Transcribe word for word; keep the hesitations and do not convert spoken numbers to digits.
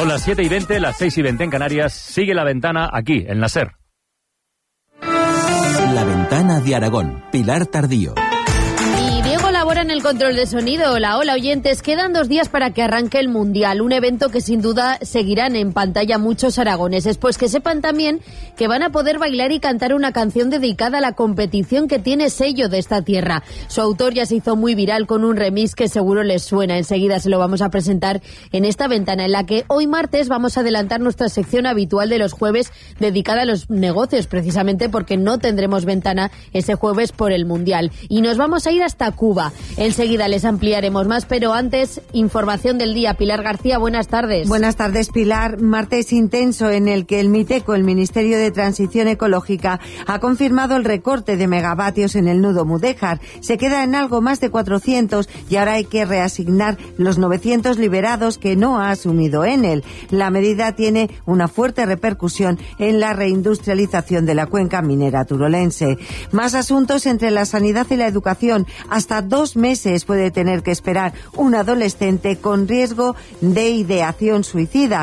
Son las siete y veinte, las seis y veinte en Canarias. Sigue La Ventana aquí, en la SER. La Ventana de Aragón, Pilar Tardío. Ahora en el control de sonido. Hola, hola oyentes. Quedan dos días para que arranque el Mundial, un evento que sin duda seguirán en pantalla muchos aragoneses. Pues que sepan también que van a poder bailar y cantar una canción dedicada a la competición que tiene sello de esta tierra. Su autor ya se hizo muy viral con un remix que seguro les suena. Enseguida se lo vamos a presentar en esta ventana, en la que hoy martes vamos a adelantar nuestra sección habitual de los jueves dedicada a los negocios, precisamente porque no tendremos ventana ese jueves por el Mundial. Y nos vamos a ir hasta Cuba. Enseguida les ampliaremos más, pero antes, información del día. Pilar García, buenas tardes. Buenas tardes, Pilar. Martes intenso en el que el MITECO, el Ministerio de Transición Ecológica, ha confirmado el recorte de megavatios en el nudo Mudéjar. Se queda en algo más de cuatrocientos y ahora hay que reasignar los novecientos liberados que no ha asumido Enel. La medida tiene una fuerte repercusión en la reindustrialización de la cuenca minera turolense. Más asuntos entre la sanidad y la educación. Hasta dos meses puede tener que esperar un adolescente con riesgo de ideación suicida.